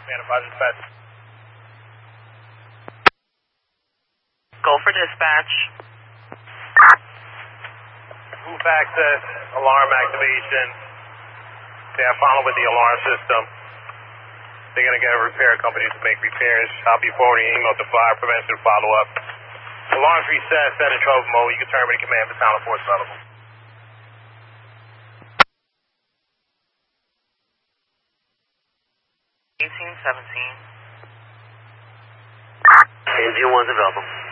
Manifest dispatch. Go for dispatch. Roof access, alarm activation. They have followed with the alarm system. They're going to get a repair company to make repairs. I'll be forwarding an email to fire prevention follow-up. Alarm's reset, set in trouble mode. You can terminate command for town force available. 1817. Engine 1's available.